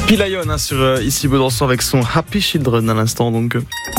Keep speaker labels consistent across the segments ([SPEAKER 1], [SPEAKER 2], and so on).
[SPEAKER 1] Pilion sur Ici Besançon avec son Happy Children à l'instant donc.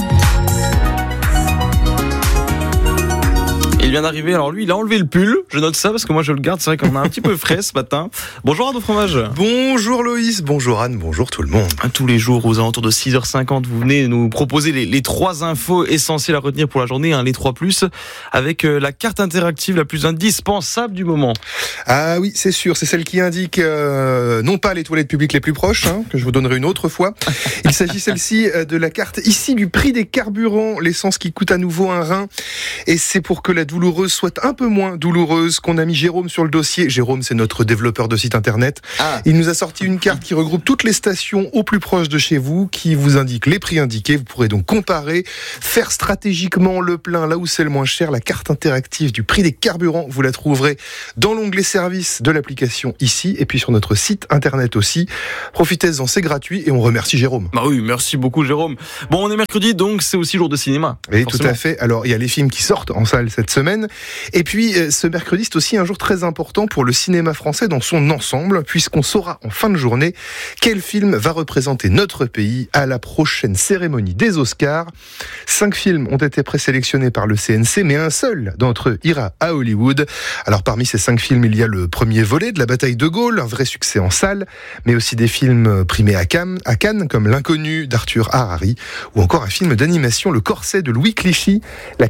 [SPEAKER 1] Il vient d'arriver, alors lui il a enlevé le pull, je note ça parce que moi je le garde, c'est vrai qu'on a un petit peu frais ce matin. Bonjour Arnaud Fromage.
[SPEAKER 2] Bonjour Loïs, bonjour Anne, bonjour tout le monde.
[SPEAKER 1] Tous les jours aux alentours de 6h50 vous venez nous proposer les 3 infos essentielles à retenir pour la journée, les 3+, avec la carte interactive la plus indispensable du moment.
[SPEAKER 2] Ah oui c'est sûr, c'est celle qui indique non pas les toilettes publiques les plus proches, que je vous donnerai une autre fois. Il s'agit celle-ci de la carte ici du prix des carburants, l'essence qui coûte à nouveau un rein, et c'est pour que la douloureuse soit un peu moins douloureuse qu'on a mis Jérôme sur le dossier. Jérôme, c'est notre développeur de site internet. Il nous a sorti une carte qui regroupe toutes les stations au plus proche de chez vous, qui vous indique les prix indiqués. Vous pourrez donc comparer, faire stratégiquement le plein là où c'est le moins cher. La carte interactive du prix des carburants, vous la trouverez dans l'onglet service de l'application ici, et puis sur notre site internet aussi. Profitez-en, c'est gratuit, et on remercie Jérôme.
[SPEAKER 1] Bah oui, merci beaucoup Jérôme. Bon, on est mercredi, donc c'est aussi jour de cinéma.
[SPEAKER 2] Oui, tout à fait. Alors, il y a les films qui sortent en salle cette semaine. Et puis, ce mercredi, c'est aussi un jour très important pour le cinéma français dans son ensemble, puisqu'on saura en fin de journée quel film va représenter notre pays à la prochaine cérémonie des Oscars. 5 films ont été présélectionnés par le CNC, mais un seul d'entre eux ira à Hollywood. Alors, parmi ces 5 films, il y a le premier volet de la bataille de Gaulle, un vrai succès en salle, mais aussi des films primés à Cannes, comme L'Inconnu d'Arthur Harari, ou encore un film d'animation, Le Corset de Louis Clichy. La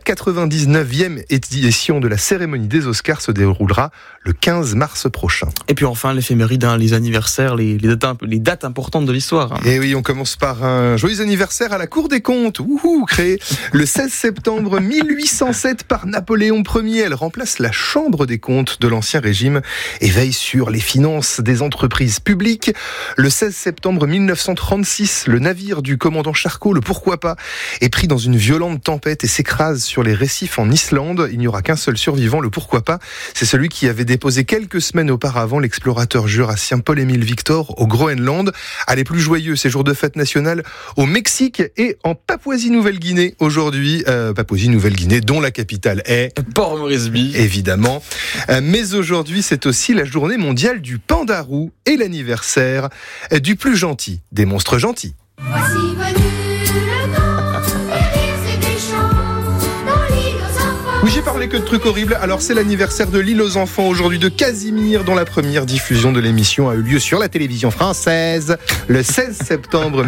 [SPEAKER 2] 99e édition de la cérémonie des Oscars se déroulera le 15 mars prochain.
[SPEAKER 1] Et puis enfin, l'éphéméride, les anniversaires, les dates importantes de l'histoire.
[SPEAKER 2] Et oui, on commence par un joyeux anniversaire à la Cour des comptes, créée le 16 septembre 1807 par Napoléon Ier. Elle remplace la Chambre des comptes de l'Ancien Régime et veille sur les finances des entreprises publiques. Le 16 septembre 1936, le navire du commandant Charcot, le Pourquoi pas, est pris dans une violente tempête et s'écrase sur les récifs en Islande. Il n'y aura qu'un seul survivant, le Pourquoi pas. C'est celui qui avait déposé quelques semaines auparavant l'explorateur jurassien Paul-Émile Victor au Groenland. Allez, plus joyeux, ces jours de fête nationale au Mexique et en Papouasie-Nouvelle-Guinée aujourd'hui. Papouasie-Nouvelle-Guinée, dont la capitale est
[SPEAKER 1] Port Moresby.
[SPEAKER 2] Évidemment. Mais aujourd'hui, c'est aussi la journée mondiale du pandarou et l'anniversaire du plus gentil des monstres gentils.
[SPEAKER 3] Voici venu le temps des rires et des chants dans l'île aux enfants.
[SPEAKER 2] Oui, j'ai parlé que de trucs horribles. Alors, c'est l'anniversaire de l'île aux enfants aujourd'hui, de Casimir, dont la première diffusion de l'émission a eu lieu sur la télévision française le 16 septembre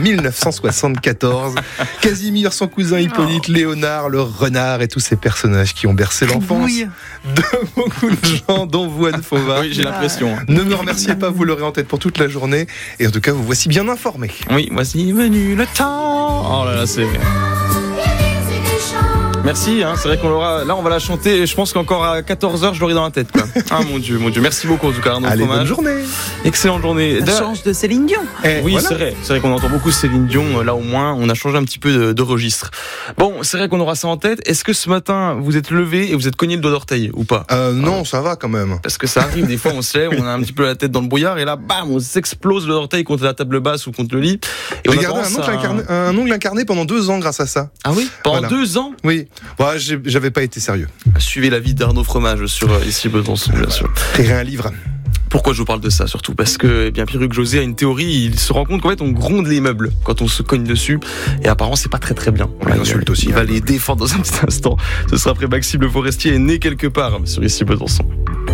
[SPEAKER 2] 1974. Casimir, son cousin Hippolyte, Léonard, le renard et tous ces personnages qui ont bercé l'enfance de beaucoup de gens, dont vous, Anne Fauva.
[SPEAKER 1] Oui, j'ai l'impression.
[SPEAKER 2] Ne me remerciez pas, vous l'aurez en tête pour toute la journée. Et en tout cas, vous voici bien informés.
[SPEAKER 1] Oui, voici venu le temps. Oh là là, c'est... Merci, c'est vrai qu'on l'aura. Là, on va la chanter. Et je pense qu'encore à 14h, je l'aurai dans la tête, quoi. Ah mon Dieu. Merci beaucoup en tout cas, Arnaud
[SPEAKER 2] Allez,
[SPEAKER 1] Fromage.
[SPEAKER 2] bonne journée.
[SPEAKER 1] Excellente journée.
[SPEAKER 4] Ça change de Céline Dion.
[SPEAKER 1] Oui,
[SPEAKER 2] voilà.
[SPEAKER 1] c'est vrai qu'on entend beaucoup Céline Dion. Là, au moins, on a changé un petit peu de registre. Bon, c'est vrai qu'on aura ça en tête. Est-ce que ce matin, vous êtes levé et vous êtes cogné le doigt d'orteil ou pas?
[SPEAKER 2] Non, ça va quand même.
[SPEAKER 1] Parce que ça arrive, des fois, on se lève, on a un petit peu la tête dans le brouillard et là, bam, on s'explose le doigt d'orteil contre la table basse ou contre le lit. Et on
[SPEAKER 2] J'ai
[SPEAKER 1] a
[SPEAKER 2] gardé un ongle incarné pendant 2 ans grâce à ça.
[SPEAKER 1] Ah oui? Pendant
[SPEAKER 2] Voilà.
[SPEAKER 1] 2 ans?
[SPEAKER 2] Oui, ouais, j'avais pas été sérieux.
[SPEAKER 1] Suivez la vie d'Arnaud Fromage sur Ici Besançon, bien sûr.
[SPEAKER 2] Écrire un livre.
[SPEAKER 1] Pourquoi je vous parle de ça surtout? Parce que Pierre-Hugues José a une théorie, il se rend compte qu'en fait on gronde les meubles quand on se cogne dessus et apparemment c'est pas très bien.
[SPEAKER 2] On les insulte aussi.
[SPEAKER 1] Il va les défendre dans un petit instant. Ce sera après Maxime Le Forestier est né quelque part sur Ici Besançon.